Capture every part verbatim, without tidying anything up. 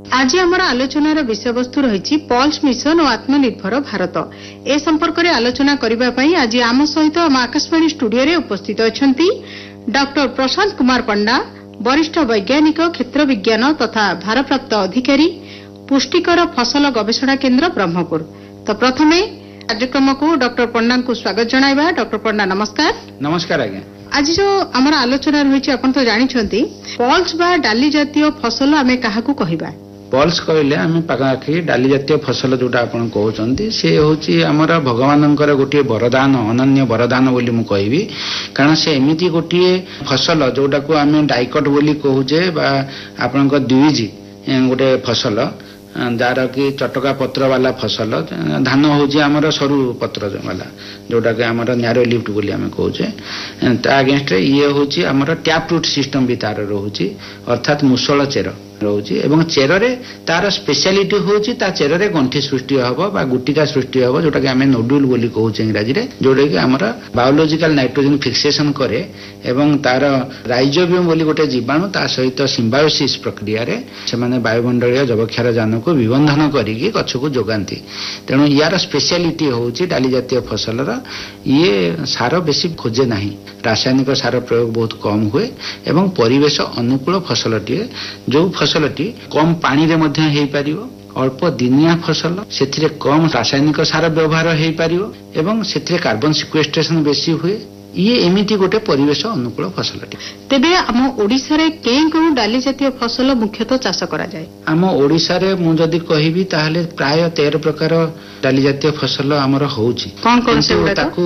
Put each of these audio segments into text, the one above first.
आज आमर आलोचनार विषयवस्तु रही पल्स मिशन और आत्मनिर्भर भारत ए संपर्क में आलोचना करने आज आम सहित आम आकाशवाणी स्टूडियो रे उपस्थित अच्छा डॉक्टर प्रशांत कुमार पंडा वरिष्ठ वैज्ञानिक क्षेत्र विज्ञान तथा भारप्राप्त अधिकारी पुष्टिकर फसल गवेषणा केन्द्र ब्रह्मपुर। तो प्रथमे कार्यक्रम को डॉक्टर पंडा को स्वागत जणाइबा। डॉक्टर पंडा नमस्कार। नमस्कार आज्ञा। आज जो आमर आलोचना रही आप तो जानते पल्स बा डाली जातीय फसल आम क्या कहवा। पल्स कहले आम पाखापाखि डाली जातीय फसल जोटा आपन कहउचंती से होची हमर भगवानंकर गोटे वरदान अनन्य वरदान बोली मु कहबी। कारण से एमिति गोटे फसल जोटा को आम डाइकट बोली कहूचे बा आपनक द्विज गोटे फसल जार कि चटका पत्र वाला फसल धान होची हमर सरू पत्र वाला जोटा कि हमर न्यारो लिफ्ट बोली आम कहूचे ता अगेंस्ट ये होची हमर टैप रूट सिस्टम भी तार रहूची अर्थात मुसळ चेर रोची एवं चेर रे तार स्पेशलिटी होची ता चेर रे गंठी सृष्टि हबो बा गुटिका सृष्टि हबो जोटा कि हमें नोडुल बोली कहूचे इंग्रजी रे जोटा कि हमरा बायोलॉजिकल नाइट्रोजन फिक्सेशन करे एवं तार राइजोबियम बोली गोटे जीवाणु ता सहित सिम्बायोसिस प्रक्रिया रे से माने वायुमंडलीय जबक्षार जान को विबंधन करिकि गछ को जोगांती। तेणु यार स्पेशलिटी होची डाली जातीय फसल रा ये सार बेसी खोजे नाही रासायनिक सार प्रयोग बहुत कम हुए एवं परिवेश अनुकूल फसलटी जो फसलटी कम पानी रे मध्य हेई परिवो अल्प दिनिया फसल सेथिरे कम रासायनिक सार व्यवहार हेई परिवो एवं सेथिरे कार्बन सिक्वेस्ट्रेशन बेसी हुए ये एमिति गोटे परिवेश अनुकूल फसलटी। तेबे आम ओडिसा रे कें को डाली जातीय फसल मुख्यतः चाष करा जाय। आम ओडिसा रे मु जदी कहिबी ताहले प्राय तेरह प्रकार डाली जातीय फसल हमर होउची। कोन कोन से ताकू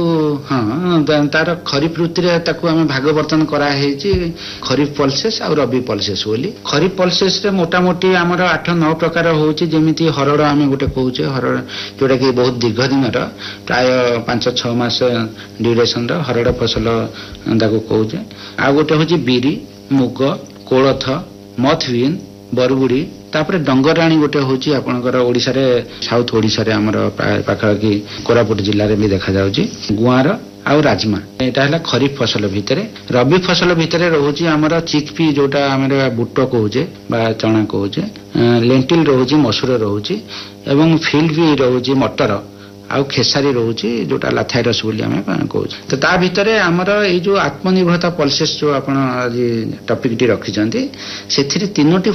हां तार खरीफ ऋतु रे ताकू हम भाग बर्तन करा हेची खरीफ पल्सेस और रबी पल्सेस बोली। खरीफ पल्सेस रे मोटा मोटी हमर आठ नौ प्रकार होउची जेमिति हरड़ हम गोटे कहूचे हरड़ जोटा कि बहुत दीर्घ दिन रा प्राय पाँच छह मास ड्यूरेशन रा हरड़ फसल ताकू कहूचे। आ गोटे होची बिरी मुग कोलथ मथविन बरबुड़ी तापर डंगराणी गोटे होची आपनकर ओडिसा रे साउथ ओडिसा रे हमर पाखापाखि कोरापुट जिल्ला रे भी देखा जाउची गुआर आ राजमा एटा हला खरीफ फसल भितरे। रबी फसल भितरे रहूची हमर चिकपी जोटा हमर बुट कहूचे बा चना कहूचे लेंटिल रहूची मसूर रहूची एवं फील्ड भी रहूची मटर आउ खेसारी रहूची जोटा लाथाइरस बोली आमे कहूचे। तो ता भितरे हमर ए जो आत्मनिर्भरता पल्सेस जो आपण आज टॉपिक टी रखिचंती सेथिरे तीनोटी